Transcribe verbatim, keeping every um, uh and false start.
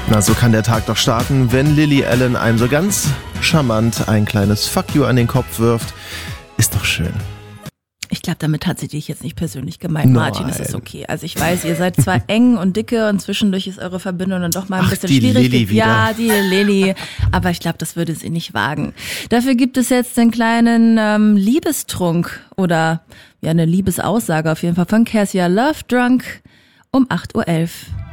Na, so kann der Tag doch starten, wenn Lily Allen einem so ganz charmant ein kleines Fuck you an den Kopf wirft. Ist doch schön. Ich glaube, damit hat sie dich jetzt nicht persönlich gemeint, Martin, Nein. ist es okay. Also ich weiß, ihr seid zwar eng und dicke und zwischendurch ist eure Verbindung dann doch mal ein Ach, bisschen die schwierig. Lilly wieder. Ja, die Lilly, aber ich glaube, das würde sie nicht wagen. Dafür gibt es jetzt den kleinen ähm, Liebestrunk oder ja eine Liebesaussage auf jeden Fall von Cassia, Love Drunk um acht Uhr elf.